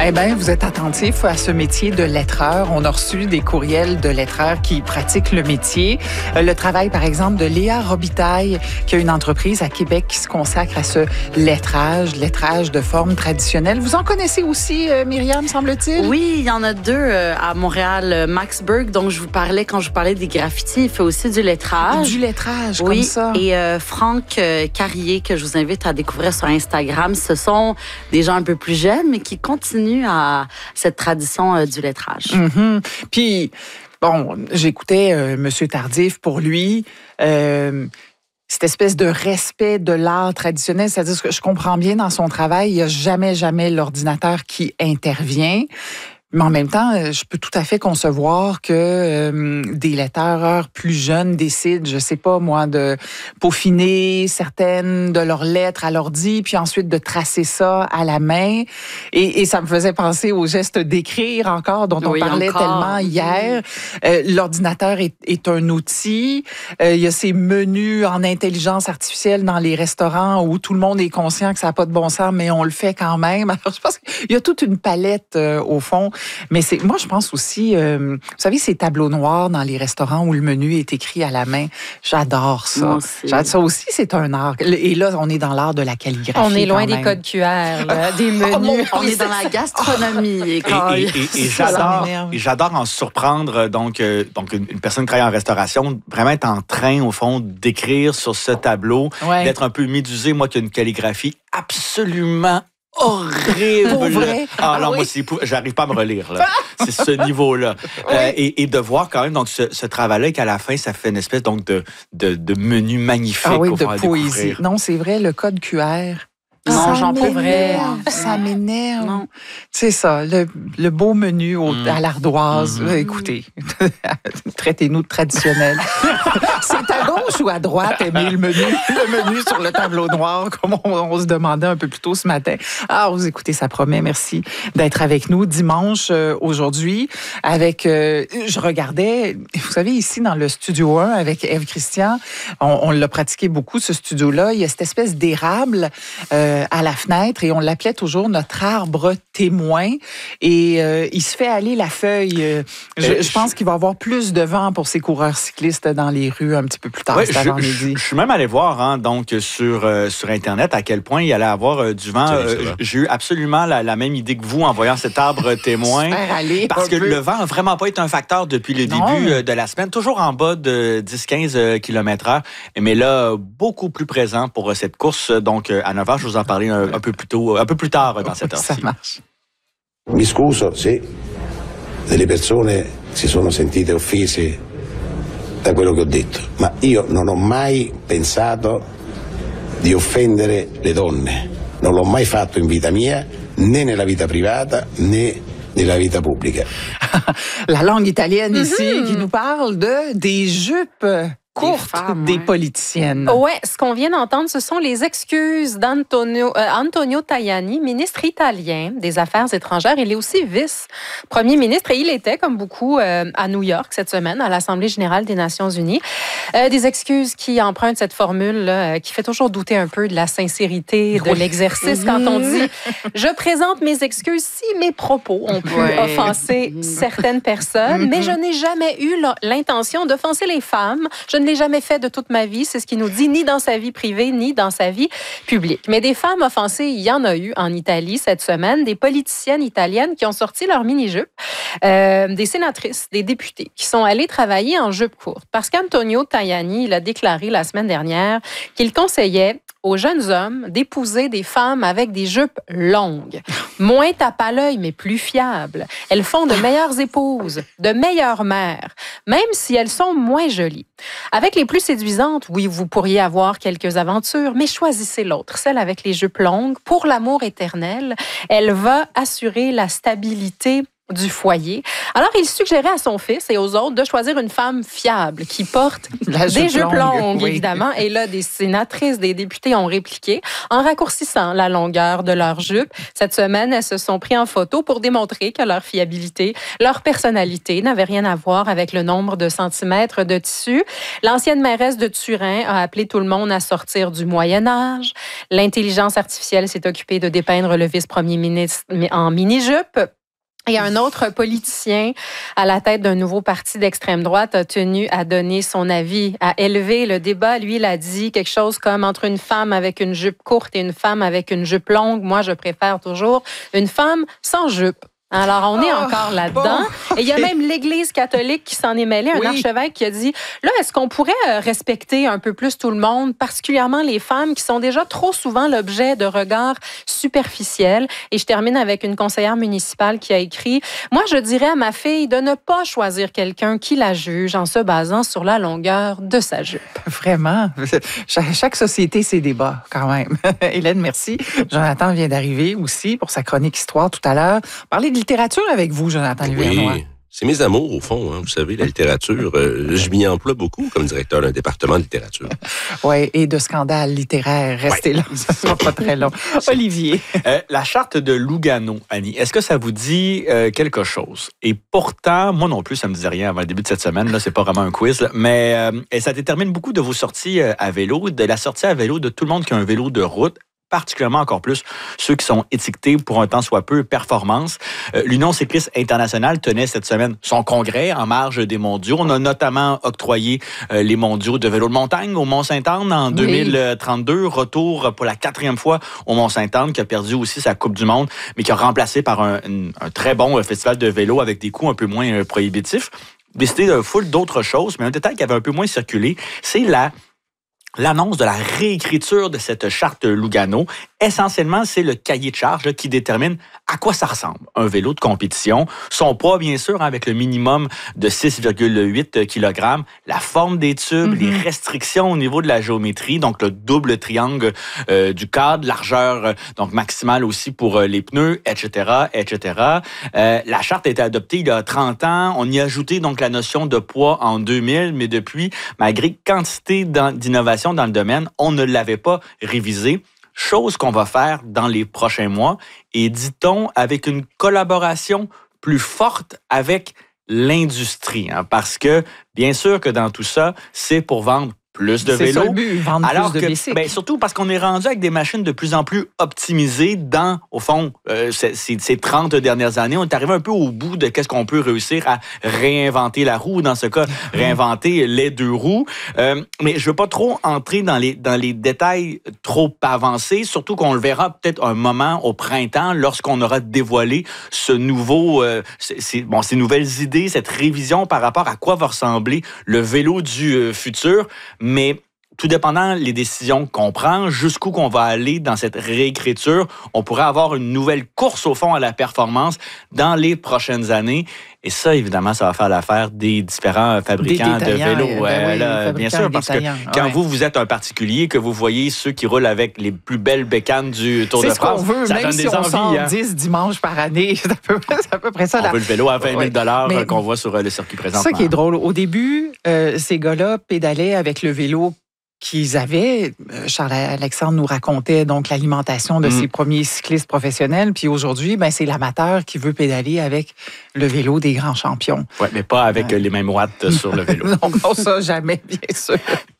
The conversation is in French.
Eh bien, vous êtes attentifs à ce métier de lettreur. On a reçu des courriels de lettreurs qui pratiquent le métier. Le travail, par exemple, de Léa Robitaille, qui a une entreprise à Québec qui se consacre à ce lettrage de forme traditionnelle. Vous en connaissez aussi, Myriam, semble-t-il? Oui, il y en a deux à Montréal. Max Berg, dont je vous parlais quand je vous parlais des graffitis, il fait aussi du lettrage. Du lettrage, oui, comme ça. Et Franck Carrier, que je vous invite à découvrir sur Instagram. Ce sont des gens un peu plus jeunes, mais qui continuent à cette tradition du lettrage. Mm-hmm. Puis, bon, j'écoutais Monsieur Tardif pour lui. Cette espèce de respect de l'art traditionnel, c'est-à-dire que je comprends bien dans son travail, il n'y a jamais l'ordinateur qui intervient. Mais en même temps, je peux tout à fait concevoir que des lettreurs plus jeunes décident, je sais pas moi, de peaufiner certaines de leurs lettres à l'ordi, puis ensuite de tracer ça à la main. Et ça me faisait penser au geste d'écrire encore, dont on parlait tellement hier. L'ordinateur est un outil. Il y a ces menus en intelligence artificielle dans les restaurants où tout le monde est conscient que ça n'a pas de bon sens, mais on le fait quand même. Alors, je pense qu'il y a toute une palette au fond. Mais moi, je pense aussi, vous savez, ces tableaux noirs dans les restaurants où le menu est écrit à la main. J'adore ça. Ça aussi, c'est un art. Et là, on est dans l'art de la calligraphie. On est loin des codes QR, des menus. On est dans la gastronomie. Et j'adore en surprendre donc une personne qui travaille en restauration, vraiment être en train, au fond, d'écrire sur ce tableau, d'être un peu médusé, moi, qui a une calligraphie absolument horrible. Pour vrai? Non, moi, j'arrive pas à me relire, là. C'est ce niveau-là. Et de voir quand même donc ce travail-là qu'à la fin, ça fait une espèce donc de menu magnifique. Ah oui, de poésie. Découvrir. Non, c'est vrai, le code QR. Non, j'en peux vrai. Ça m'énerve. C'est ça, le beau menu à l'ardoise. Écoutez, traitez-nous de traditionnel. C'est à gauche ou à droite, aimer le menu sur le tableau noir, comme on se demandait un peu plus tôt ce matin. Alors, vous écoutez, ça promet. Merci d'être avec nous dimanche aujourd'hui. Je regardais, vous savez, ici dans le studio 1 avec Ève Christian, on l'a pratiqué beaucoup, ce studio-là. Il y a cette espèce d'érable à la fenêtre et on l'appelait toujours notre arbre témoin. Et il se fait aller la feuille. Je pense qu'il va y avoir plus de vent pour ces coureurs cyclistes dans les rues un petit peu plus tard cet avant-midi. Je suis même allé voir donc sur Internet à quel point il allait avoir du vent. J'ai eu absolument la même idée que vous en voyant cet arbre témoin. Parce que le vent n'a vraiment pas été un facteur depuis le début de la semaine. Toujours en bas de 10-15 km/h. Mais là, beaucoup plus présent pour cette course. Donc, à 9h, je vous en parler un peu plus tard dans cette heure-ci. Ça marche. Mi scuso se delle persone si sono sentite offese da quello che ho detto, ma io non ho mai pensato di offendere le donne. Non l'ho mai fatto in vita mia, né nella vita privata, né nella vita pubblica. La langue italienne ici qui nous parle des jupes courte des politiciennes. Oui, ce qu'on vient d'entendre, ce sont les excuses d'Antonio Tajani, ministre italien des Affaires étrangères. Il est aussi vice-premier ministre et il était, comme beaucoup, à New York cette semaine, à l'Assemblée générale des Nations unies. Des excuses qui empruntent cette formule là, qui fait toujours douter un peu de la sincérité de l'exercice quand on dit « Je présente mes excuses si mes propos ont pu offenser certaines personnes, mais je n'ai jamais eu l'intention d'offenser les femmes. Je ne l'ai jamais fait de toute ma vie. » C'est ce qu'il nous dit, ni dans sa vie privée, ni dans sa vie publique. Mais des femmes offensées, il y en a eu en Italie cette semaine. Des politiciennes italiennes qui ont sorti leur mini-jupe. Des sénatrices, des députés qui sont allés travailler en jupe courte. Parce qu'Antonio Tajani, il a déclaré la semaine dernière qu'il conseillait aux jeunes hommes d'épouser des femmes avec des jupes longues. Moins tape à l'œil, mais plus fiables. Elles font de meilleures épouses, de meilleures mères, même si elles sont moins jolies. Avec les plus séduisantes, oui, vous pourriez avoir quelques aventures, mais choisissez l'autre, celle avec les jupes longues. Pour l'amour éternel, elle va assurer la stabilité du foyer. Alors, il suggérait à son fils et aux autres de choisir une femme fiable qui porte des jupes longues, évidemment. Et là, des sénatrices, des députés ont répliqué en raccourcissant la longueur de leurs jupes. Cette semaine, elles se sont pris en photo pour démontrer que leur fiabilité, leur personnalité n'avaient rien à voir avec le nombre de centimètres de tissu. L'ancienne mairesse de Turin a appelé tout le monde à sortir du Moyen-Âge. L'intelligence artificielle s'est occupée de dépeindre le vice-premier ministre en mini-jupe. Et un autre politicien à la tête d'un nouveau parti d'extrême droite a tenu à donner son avis, à élever le débat. Lui, il a dit quelque chose comme entre une femme avec une jupe courte et une femme avec une jupe longue. Moi, je préfère toujours une femme sans jupe. Alors, on est encore là-dedans. Bon, okay. Et il y a même l'Église catholique qui s'en est mêlée, un archevêque qui a dit, là, est-ce qu'on pourrait respecter un peu plus tout le monde, particulièrement les femmes qui sont déjà trop souvent l'objet de regards superficiels? Et je termine avec une conseillère municipale qui a écrit, moi, je dirais à ma fille de ne pas choisir quelqu'un qui la juge en se basant sur la longueur de sa jupe. Vraiment. Chaque société, ses débats, quand même. Hélène, merci. Jonathan vient d'arriver aussi pour sa chronique histoire tout à l'heure. Parler de littérature avec vous, Jonathan Livernois. Oui, c'est mes amours, au fond. Hein. Vous savez, la littérature, je m'y emploie beaucoup comme directeur d'un département de littérature. Oui, et de scandales littéraires. Restez là, ça ne sera pas très long. Olivier. La charte de Lugano, Annie, est-ce que ça vous dit quelque chose? Et pourtant, moi non plus, ça ne me disait rien avant le début de cette semaine. Là, c'est pas vraiment un quiz, là, mais ça détermine beaucoup de vos sorties à vélo, de la sortie à vélo de tout le monde qui a un vélo de route, particulièrement encore plus ceux qui sont étiquetés pour un temps soit peu performance. L'Union cycliste internationale tenait cette semaine son congrès en marge des mondiaux. On a notamment octroyé les mondiaux de vélo de montagne au Mont-Sainte-Anne en 2032. Retour pour la 4e fois au Mont-Sainte-Anne qui a perdu aussi sa Coupe du Monde, mais qui a remplacé par un très bon festival de vélo avec des coûts un peu moins prohibitifs. Décidé de foule d'autres choses, mais un détail qui avait un peu moins circulé, c'est l'annonce de la réécriture de cette charte Lugano. Essentiellement, c'est le cahier de charge qui détermine à quoi ça ressemble un vélo de compétition. Son poids, bien sûr, avec le minimum de 6,8 kg. La forme des tubes, les restrictions au niveau de la géométrie, donc le double triangle du cadre, largeur donc maximale aussi pour les pneus, etc., etc. La charte a été adoptée il y a 30 ans. On y a ajouté donc la notion de poids en 2000, mais depuis, malgré quantité d'innovation dans le domaine, on ne l'avait pas révisé. Chose qu'on va faire dans les prochains mois et, dit-on, avec une collaboration plus forte avec l'industrie. Hein, parce que, bien sûr que dans tout ça, c'est pour vendre plus de vélos. C'est ça le but, vendre alors plus de bicycles. Surtout parce qu'on est rendu avec des machines de plus en plus optimisées dans, au fond, ces 30 dernières années. On est arrivé un peu au bout de qu'est-ce qu'on peut réussir à réinventer la roue, dans ce cas, réinventer les deux roues. Mais je veux pas trop entrer dans les détails trop avancés, surtout qu'on le verra peut-être un moment au printemps lorsqu'on aura dévoilé ce nouveau, ces nouvelles idées, cette révision par rapport à quoi va ressembler le vélo du futur. Mais tout dépendant les décisions qu'on prend, jusqu'où qu'on va aller dans cette réécriture, on pourrait avoir une nouvelle course au fond à la performance dans les prochaines années. Et ça, évidemment, ça va faire l'affaire des différents fabricants de vélos. Bien sûr, parce que quand vous êtes un particulier, que vous voyez ceux qui roulent avec les plus belles bécanes du Tour de France, c'est ce qu'on veut, ça même donne si des on envies. sort 10 dimanches par année. C'est à peu près ça. On veut le vélo à 20 000 qu'on voit sur le circuit présentement. C'est ça qui est drôle. Au début, ces gars-là pédalaient avec le vélo qu'ils avaient. Charles-Alexandre nous racontait donc l'alimentation de ses premiers cyclistes professionnels. Puis aujourd'hui, c'est l'amateur qui veut pédaler avec le vélo des grands champions. Oui, mais pas avec les mêmes watts sur le vélo. Non, ça, jamais, bien sûr.